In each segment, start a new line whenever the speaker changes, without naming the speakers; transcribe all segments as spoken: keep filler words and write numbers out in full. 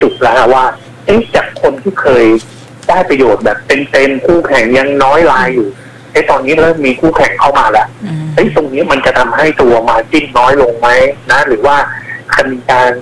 จุดแล้วว่าเอ๊ะจากคนที่เคยได้ประโยชน์แบบเต็มๆคู่แข่งยังน้อยรายอยู่ไอ้ตอนนี้เริ่มมีคู่แข่งเข้ามาแล้วไอ้ตรงนี้มันจะทำให้ตัวมาร์จิ้นน้อยลงไหมนะหรือว่าจะมีการ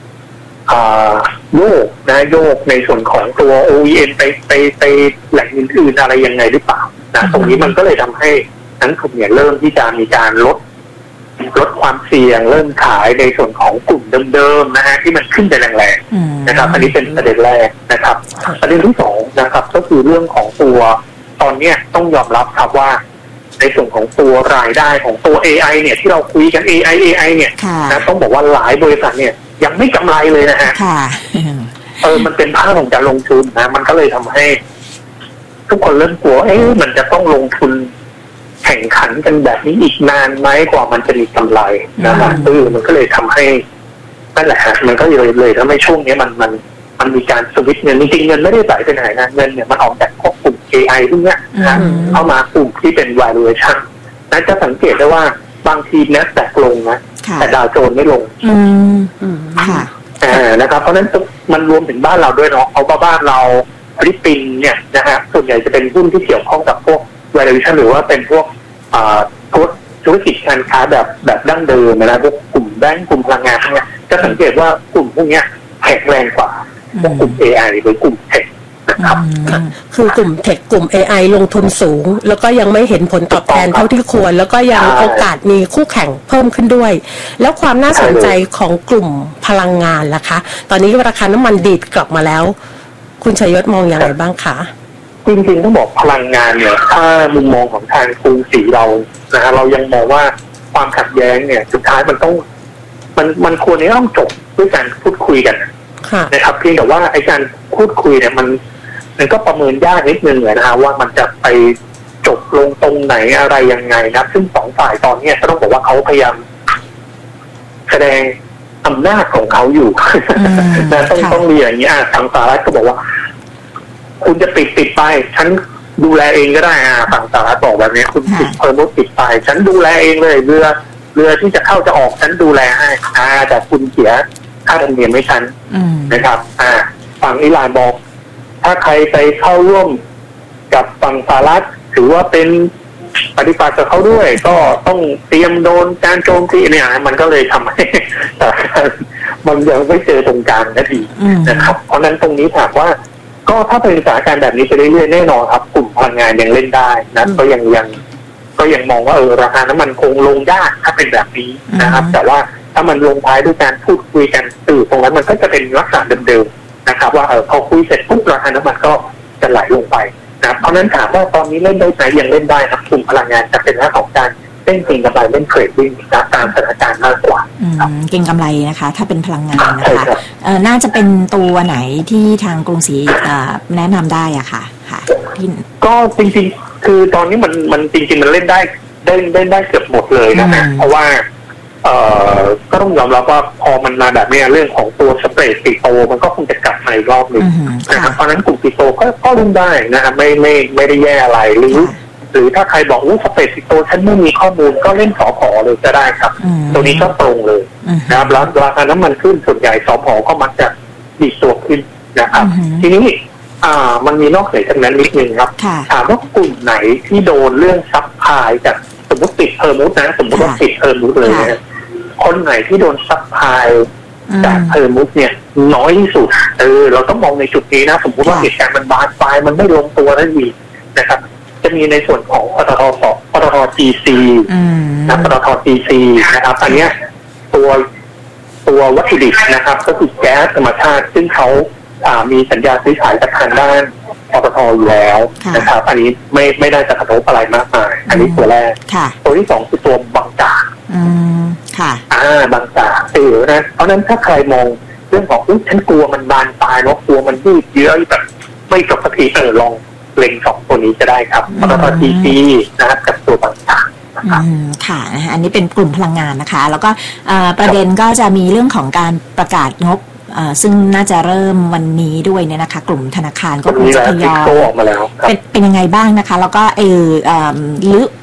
โยกนะโยกในส่วนของตัว โอ อี เอ็ม ไปไปไปแหล่งอื่นๆอะไรยังไงหรือเปล่านะตรงนี้มันก็เลยทำให้นักลงทุนเนี่ยเริ่มที่จะมีการลดลดความเสี่ยงเริ่มขายในส่วนของกลุ่มเดิมๆนะฮะที่มันขึ้นไปแรงๆนะครับอันนี้เป็นประเด็นแรกนะครับประเด็นที่สองนะครับก็คือเรื่องของตัวตอนนี้ต้องยอมรับครับว่าในส่วนของตัวรายได้ของตัว เอ ไอ เนี่ยที่เราคุยกัน เอ ไอ เอ ไอ เนี่ยนะต้องบอกว่าหลายบริษัทเนี่ยยังไม่กำไรเลยนะฮะเออมันเป็นภาพของการลงทุนนะมันก็เลยทำให้ทุกคนเริ่มกลัวเอ๊ะมันจะต้องลงทุนแข่งขันกันแบบนี้อีกนานไหมกว่ามันจะมีกำไรนะฮะเออมันก็เลยทำให้นั่นแหละฮะมันก็เลยเลยทำให้ช่วงนี้มันมันมันมีการสวิตช์เงินจริงๆเงินไม่ได้ไหลไปไหนนะเงินเนี่ยมันออกจากพวกกลุ่ม เอ ไอ พวกเนี้ยนะเข้ามากลุ่มที่เป็น valuation นะจะสังเกตได้ว่าบางที Nasdaq ลงนะแต่ดาวโจนส์ไม่ลง
อืมค่ะ
อ่านะครับเพราะนั้นมันรวมถึงบ้านเราด้วยเนาะเพราะว่าบ้านเราฟิลิปปินส์เนี่ยนะฮะส่วนใหญ่จะเป็นหุ้นที่เกี่ยวข้องกับพวก valuation หรือว่าเป็นพวกอ่าธุรกิจการค้าแบบแบบดั้งเดิมนะพวกกลุ่มแบงก์กลุ่มพลังงานเนี่ยจะสังเกตว่ากลุ่มพวกนี้แข็งแรงกว่าพวกกลุ่ม เอ ไอ หรือกลุ่มเทคนะครับ
คือกลุ่มเทคกลุ่ม เอ ไอ ลงทุนสูงแล้วก็ยังไม่เห็นผลตอบแทนเท่าที่ควรแล้วก็ยังโอกาสมีคู่แข่งเพิ่มขึ้นด้วยแล้วความน่าสนใจของกลุ่มพลังงานล่ะคะตอนนี้ราคาน้ำมันดีดกลับมาแล้วคุณชัยยศมองอย่างไรบ้างคะ
จริงๆต้องบอกพลังงานเนี่ยถ้ามุมมองของทางกรุงศรีเรานะฮะเรายังมองว่าความขัดแย้งเนี่ยสุดท้ายมันต้องมันมันควรจะต้องจบด้วยการพูดคุยกันนะครับเพียงแต่ว่าไอ้การพูดคุยเนี่ยมันมันก็ประเมินยากนิดนึงเลยนะฮะว่ามันจะไปจบลงตรงไหนอะไรยังไงนะซึ่งสองฝ่ายตอนนี้ก็ต้องบอกว่าเขาพยายามแสดงอำนาจของเขาอยู่นะต้องต้องมีอย่างนี้อ่ะทางสหรัฐก็บอกว่าคุณจะปิดปิดไปฉันดูแลเองก็ได้อ่ะฝั่งสหรัฐบอกแบบนี้คุณปิดเพอร์มุดปิดไปฉันดูแลเองเลยเรือเรือที่จะเข้าจะออกฉันดูแลให้อ่าแต่คุณเสียค่าธรรมเนียมให้ฉันนะครับอ่าฝั่งอิหร่านบอกถ้าใครไปเข้าร่วมกับฝั่งสหรัฐถือว่าเป็นปฏิปักษ์กับเขาด้วยก็ต้องเตรียมโดนการโจมตีเนี่ยมันก็เลยทำให้มันยังไม่เจอตรงกลางนาทีนะครับเพราะนั้นตรงนี้ถามว่าก็ถ้าเป็นสถานการณ์แบบนี้ไปเรื่อยๆแน่นอนครับกลุ่มพลังงานยังเล่นได้นะก็ยังยังก็ยังมองว่าเออราคาน้ำมันคงลงยากถ้าเป็นแบบนี้นะครับแต่ว่าถ้ามันลงท้ายด้วยการพูดคุยกันตื่นตรงนั้นมันก็จะเป็นลักษณะเดิมๆนะครับว่าเออพอคุยเสร็จปุ๊บราคาน้ำมันก็จะไหลลงไปนะเพราะนั้นถามว่าตอนนี้เล่นได้ไหมยังเล่นได้ครับกลุ่มพลังงานจะเป็นเรื่องของการเล่นเก็งกำไรเล่นเทรดดิ้งตามสถานการณ์มากกว่า
เก็งกำไรนะคะถ้าเป็นพลังงานนะคะน่าจะเป็นตัวไหนที่ทางกรุงศรีแนะนำได้อะค่ะค่ะ
ก็จริงๆคือตอนนี้มันมันจริงๆมันเล่นได้ได้ได้ได้เกือบหมดเลยนะฮะเพราะว่าเอ่อก็ต้องยอมรับว่าพอมันมาแบบนี้เรื่องของตัวสเปรดปิโตมันก็คงจะกลับมาอีกรอบหนึ่งนะครับเพราะนั้นกลุ่มปิโตก็ก็เล่นได้นะครับไม่ไม่ไม่ได้แย่อะไรหรือหรือถ้าใครบอกว่าสเปรดปิโตฉันไม่มีข้อมูลก็เล่นสผเลยก็ได้ครับตัวนี้ก็ตรงเลยนะครับแล้วราคาน้ำมันขึ้นส่วนใหญ่สผก็มักจะดีตัวขึ้นนะครับทีนี้อ่ามันมีนอกเหนือจากนั้นนิดนึงครับถามว่ากลุ่มไหนที่โดนเรื่องซับพลายจากสมมติติดเพอร์มุดนะสมมติว่าติดเพอร์มุดเลยนะคนไหนที่โดนซับพลายจากเพอร์มุดเนี่ยน้อยที่สุดเออเราต้องมองในจุดนี้นะสมมติว่าเหตุการณ์มันบานปลายมันไม่ลงตัวนั่นเองนะครับจะมีในส่วนของปตทสปตท จี ซี นะปตท จี ซี นะครับอันเนี้ยตัวตัววัตถุดิบนะครับก็คือแก๊สธรรมชาติซึ่งเขามีสัญญาซื้อขายจากทางด้านปตทอยู่แล้วนะครับอันนี้ไม่ไม่ได้จะกระทบอะไรมากมายอันนี้ตัวแรกตัวที่สองคือตัวบางจาก
ค่ะ
อ่าบางจากเออนะเพราะนั้นถ้าใครมองเรื่องของฉันกลัวมันบานปลายเนาะกลัวมันยืดเยื้อแบบไม่จบสักทีเออลองเล็งสองตัวนี้จะได้ครับปตท จี ซี นะครับกับตัวบางจาก
อืมค่ะอันนี้เป็นกลุ่มพลังงานนะคะแล้วก็ประเด็นก็จะมีเรื่องของการประกาศงบซึ่งน่าจะเริ่มวันนี้ด้วยเนี่ยนะคะกลุ่มธนาคารก็คงจะทยอยเป็นเป็นยังไงบ้างนะคะแล้วก็เออหรือ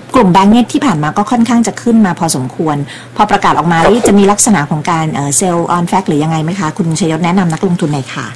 กลุ่มแบงก์เนี่ยที่ผ่านมาก็ค่อนข้างจะขึ้นมาพอสมควรพอประกาศออกมาแล้วจะมีลักษณะของการเซลล์ออนแฟกหรือยังไงไหมคะคุณชยศแนะนำนักลงทุนหน่อยค่ะ